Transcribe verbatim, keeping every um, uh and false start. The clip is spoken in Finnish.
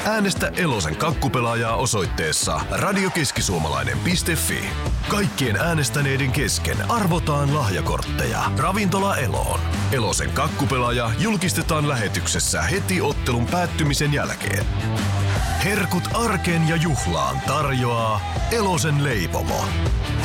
Äänestä Elosen kakkupelaajaa osoitteessa radiokeskisuomalainen piste fi. Kaikkien äänestäneiden kesken arvotaan lahjakortteja Ravintola Eloon. Elosen kakkupelaaja julkistetaan lähetyksessä heti ottelun päättymisen jälkeen. Herkut arkeen ja juhlaan tarjoaa Elosen leipomo.